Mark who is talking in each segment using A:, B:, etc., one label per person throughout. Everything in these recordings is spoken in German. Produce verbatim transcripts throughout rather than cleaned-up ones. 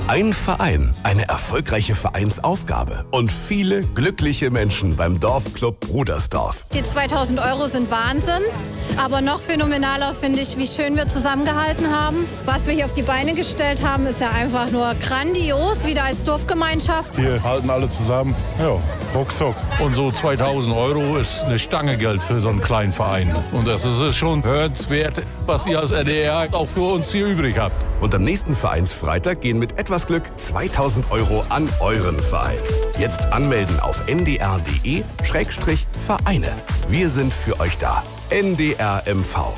A: Ein Verein, eine erfolgreiche Vereinsaufgabe und viele glückliche Menschen beim Dorfclub Brudersdorf.
B: Die zweitausend Euro sind Wahnsinn, aber noch phänomenaler finde ich, wie schön wir zusammengehalten haben. Was wir hier auf die Beine gestellt haben, ist ja einfach nur grandios, wieder als Dorfgemeinschaft.
C: Wir halten alle zusammen, ja, ruckzuck.
D: Und so zweitausend Euro ist eine Stange Geld für so einen kleinen Verein. Und das ist schon hörenswert, was ihr als N D R auch für uns hier übrig habt.
A: Und am nächsten Vereinsfreitag gehen mit etwas Glück zweitausend Euro an euren Verein. Jetzt anmelden auf n d r punkt d e Schrägstrich Vereine. Wir sind für euch da. N D R M V.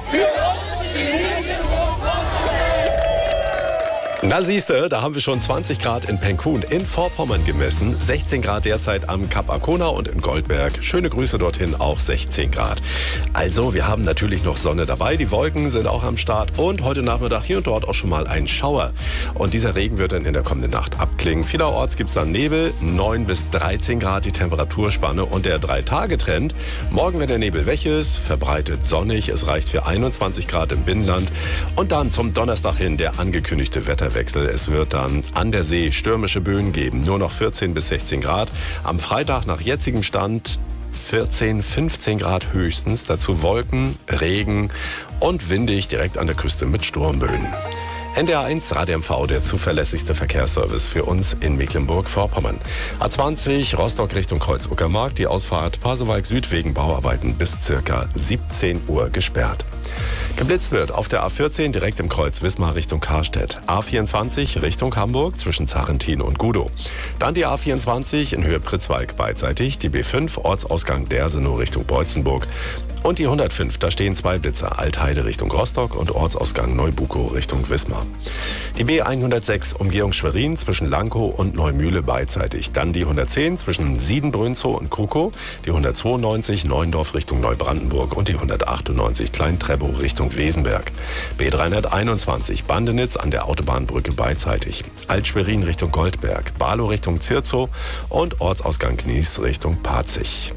E: Na siehste, da haben wir schon zwanzig Grad in Penkun in Vorpommern gemessen, sechzehn Grad derzeit am Kap Arkona und in Goldberg. Schöne Grüße dorthin, auch sechzehn Grad. Also, wir haben natürlich noch Sonne dabei, die Wolken sind auch am Start und heute Nachmittag hier und dort auch schon mal ein Schauer. Und dieser Regen wird dann in der kommenden Nacht abklingen. Vielerorts gibt es dann Nebel, neun bis dreizehn Grad die Temperaturspanne und der drei-Tage-Trend. Morgen, wenn der Nebel weg ist, verbreitet sonnig, es reicht für einundzwanzig Grad im Binnenland und dann zum Donnerstag hin der angekündigte Wetter. Wechsel. Es wird dann an der See stürmische Böen geben, nur noch vierzehn bis sechzehn Grad. Am Freitag nach jetzigem Stand vierzehn, fünfzehn Grad höchstens. Dazu Wolken, Regen und windig direkt an der Küste mit Sturmböen. N D R eins Radio M V, der zuverlässigste Verkehrsservice für uns in Mecklenburg-Vorpommern. A zwanzig Rostock Richtung Kreuz-Uckermark, die Ausfahrt Pasewalk Süd wegen Bauarbeiten bis ca. siebzehn Uhr gesperrt. Geblitzt wird auf der A vierzehn direkt im Kreuz Wismar Richtung Karstedt. A vierundzwanzig Richtung Hamburg zwischen Zarentin und Gudow. Dann die A vierundzwanzig in Höhe Pritzwalk beidseitig. Die B fünf Ortsausgang Dersenow Richtung Beutzenburg. Und die hundertfünf, da stehen zwei Blitzer. Altheide Richtung Rostock und Ortsausgang Neubukow Richtung Wismar. Die B hundertsechs Umgehung Schwerin zwischen Lankow und Neumühle beidseitig. Dann die hundertzehn zwischen Siedenbrünzow und Krukow. Die hundertzweiundneunzig Neuendorf Richtung Neubrandenburg und die hundertachtundneunzig Kleintreppow Richtung Wesenberg. B dreihunderteinundzwanzig Bandenitz an der Autobahnbrücke beidseitig. Alt-Schwerin Richtung Goldberg. Barlow Richtung Zirzow und Ortsausgang Gnies Richtung Parzig.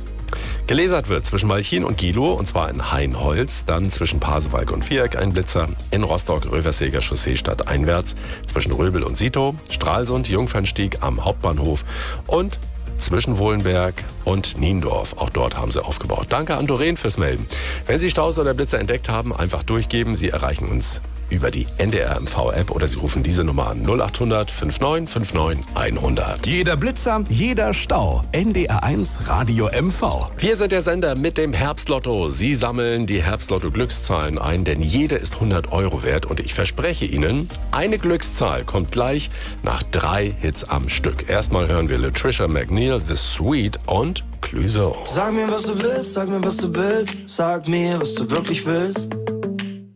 E: Gelasert wird zwischen Malchin und Gilow, und zwar in Hainholz, dann zwischen Pasewalk und Viereck ein Blitzer, in Rostock Röverseger Chaussee stadteinwärts, zwischen Röbel und Sitow, Stralsund, Jungfernstieg am Hauptbahnhof und zwischen Wohlenberg und Niendorf. Auch dort haben sie aufgebaut. Danke an Doreen fürs Melden. Wenn Sie Staus oder Blitzer entdeckt haben, einfach durchgeben. Sie erreichen uns über die N D R M V-App oder Sie rufen diese Nummer an null acht hundert neunundfünfzig neunundfünfzig hundert.
A: Jeder Blitzer, jeder Stau. N D R eins Radio M V.
E: Wir sind der Sender mit dem Herbstlotto. Sie sammeln die Herbstlotto-Glückszahlen ein, denn jede ist hundert Euro wert. Und ich verspreche Ihnen, eine Glückszahl kommt gleich nach drei Hits am Stück. Erstmal hören wir Latricia McNeil, The Sweet und Clouseau.
F: Sag mir, was du willst, sag mir, was du willst. Sag mir, was du wirklich willst.